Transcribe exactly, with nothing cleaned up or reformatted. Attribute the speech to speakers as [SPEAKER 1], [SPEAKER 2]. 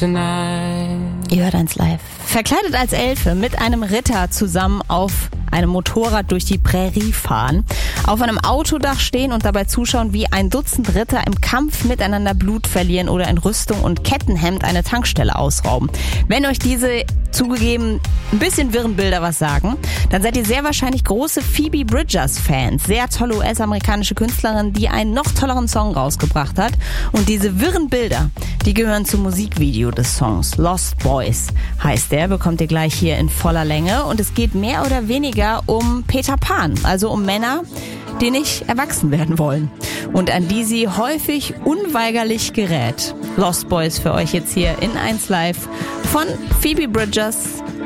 [SPEAKER 1] tonight.
[SPEAKER 2] Ihr hört eins live. Verkleidet als Elfe mit einem Ritter zusammen auf einem Motorrad durch die Prärie fahren, auf einem Autodach stehen und dabei zuschauen, wie ein Dutzend Ritter im Kampf miteinander Blut verlieren oder in Rüstung und Kettenhemd eine Tankstelle ausrauben. Wenn euch diese zugegeben ein bisschen wirren Bilder was sagen, dann seid ihr sehr wahrscheinlich große Phoebe Bridgers-Fans. Sehr tolle U S-amerikanische Künstlerin, die einen noch tolleren Song rausgebracht hat. Und diese wirren Bilder, die gehören zum Musikvideo des Songs. Lost Boys heißt der, bekommt ihr gleich hier in voller Länge. Und es geht mehr oder weniger um Peter Pan, also um Männer, die nicht erwachsen werden wollen und an die sie häufig unweigerlich gerät. Lost Boys für euch jetzt hier in eins live von Phoebe Bridgers.